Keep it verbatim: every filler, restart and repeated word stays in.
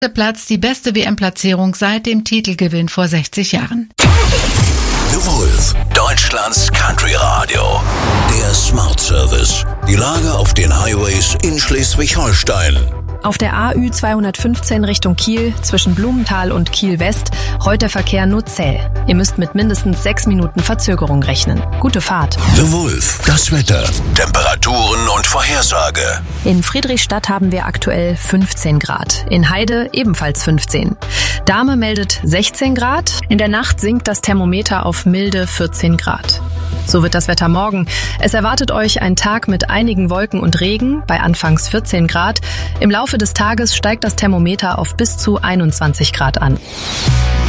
Platz die beste W M-Platzierung seit dem Titelgewinn vor sechzig Jahren. The Wolf, Deutschlands Country Radio. Der Smart Service. Die Lage auf den Highways in Schleswig-Holstein. Auf der A Ü zweihundertfünfzehn Richtung Kiel zwischen Blumenthal und Kiel West rollt der Verkehr nur zäh. Ihr müsst mit mindestens sechs Minuten Verzögerung rechnen. Gute Fahrt. The Wolf, das Wetter, Temperaturen und Vorhersage. In Friedrichstadt haben wir aktuell fünfzehn Grad. In Heide ebenfalls fünfzehn. Dahme meldet sechzehn Grad. In der Nacht sinkt das Thermometer auf milde vierzehn Grad. So wird das Wetter morgen. Es erwartet euch ein Tag mit einigen Wolken und Regen bei anfangs vierzehn Grad. Im Laufe des Tages steigt das Thermometer auf bis zu einundzwanzig Grad an.